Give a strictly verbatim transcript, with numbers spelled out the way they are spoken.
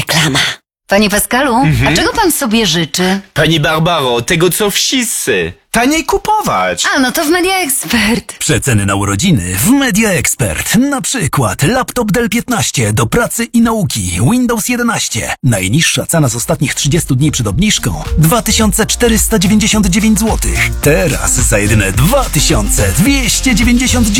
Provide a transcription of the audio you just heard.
Reklama. Panie Pascalu, Mhm. a czego pan sobie życzy? Pani Barbaro, tego co wszyscy. Taniej kupować. A, no to w Media Expert. Przeceny na urodziny w Media Expert. Na przykład laptop Dell piętnaście do pracy i nauki, Windows jedenaście. Najniższa cena z ostatnich trzydziestu dni przed obniżką dwa tysiące czterysta dziewięćdziesiąt dziewięć złotych. Teraz za jedyne dwa tysiące dwieście dziewięćdziesiąt dziewięć